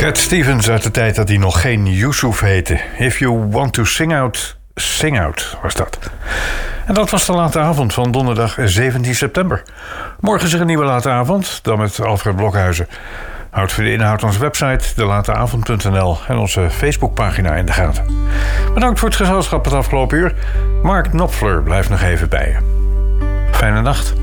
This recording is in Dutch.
Cat Stevens uit de tijd dat hij nog geen Yusuf heette. If you want to sing out, was dat. En dat was de late avond van donderdag 17 september. Morgen is er een nieuwe late avond, dan met Alfred Blokhuizen. Houd voor de inhoud onze website, delateavond.nl en onze Facebookpagina in de gaten. Bedankt voor het gezelschap het afgelopen uur. Mark Knopfler blijft nog even bij je. Fijne nacht.